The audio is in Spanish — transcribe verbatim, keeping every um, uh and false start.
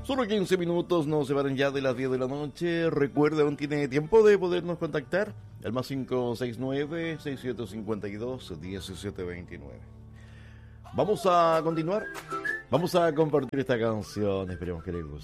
Solo quince minutos nos llevarán ya de las diez de la noche. Recuerda, aún tiene tiempo de podernos contactar. El más cinco seis nueve, seis siete cinco dos, uno siete dos nueve. Vamos a continuar. Vamos a compartir esta canción. Esperemos que les guste.